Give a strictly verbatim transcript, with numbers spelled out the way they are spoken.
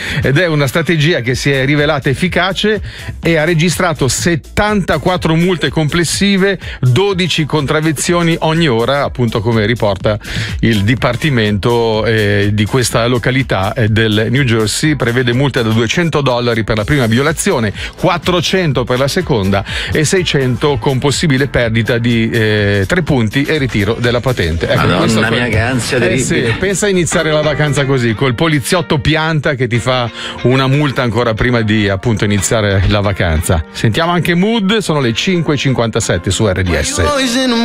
ed è una strategia che si è rivelata efficace e ha registrato settantaquattro multe complessive, dodici contravvenzioni ogni ora, appunto come riporta il dipartimento eh, di questa località eh, del New Jersey. Prevede multe da duecento dollari per la prima violazione, quattrocento per la seconda e seicento con possibile perdita di eh, tre punti e ritiro della patente. Ecco, Madonna mia, che ansia terribile. Eh sì, pensa a iniziare la vacanza così, col poliziotto pianta che ti fa una multa ancora prima di appunto iniziare la vacanza. Sentiamo anche Mood, sono le cinque e cinquantasette su R D S.